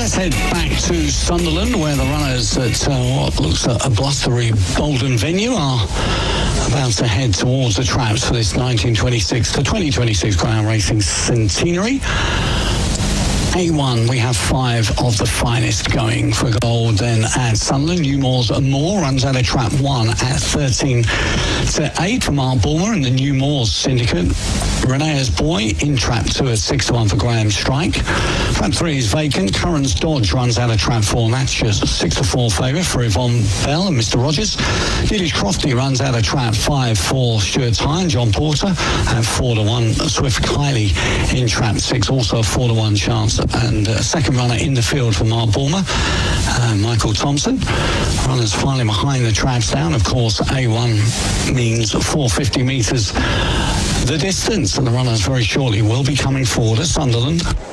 Let's head back to Sunderland, where the runners at what looks like a blustery Bolden venue are about to head towards the traps for this 1926 to 2026 Greyhound Racing Centenary. A1, we have 5 of the finest going for gold then at Sunderland. Newmore's Moore runs out of trap 1 at 13 to 8 for Mark Bulmer in the Newmore's Syndicate. Renea's Boy in trap 2 at 6 to 1 for Graham Strike. Trap 3 is vacant. Curran's Dodge runs out of trap 4, and that's just 6 to 4 favourite for Yvonne Bell and Mr. Rogers. Diddy's Crofty runs out of trap 5 for Stuart's High and John Porter, and 4 to 1 Swift Kylie in trap 6, also a 4 to 1 chance. And second runner in the field for Mark Bulmer, Michael Thompson. Runners finally behind the traps down. Of course, A1 means 450 metres the distance, and the runners very shortly will be coming forward at Sunderland.